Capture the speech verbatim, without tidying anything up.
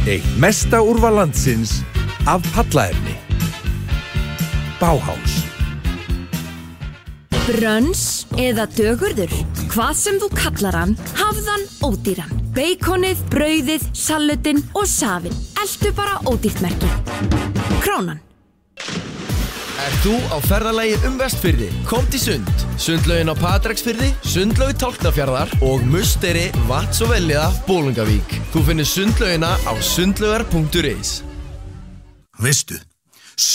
Eitt mesta úrval landsins af pallaefni. Bauhaus. Brönns eða dögurður, hvað sem þú kallar hann, hafðan ódýran. Beikonið, brauðið, salutinn og safinn. Eltu bara ódýrt merkið. Krónan. Er þú á ferðalagi um Vestfirði? Komt í sund. Sundlaugin á Patreksfirði, sundlaug Tálknafjarðar og musteri Vatns og Velliða Bolungavík. Þú finnir sundlaugina á sundlaugar punktur is. Veistu,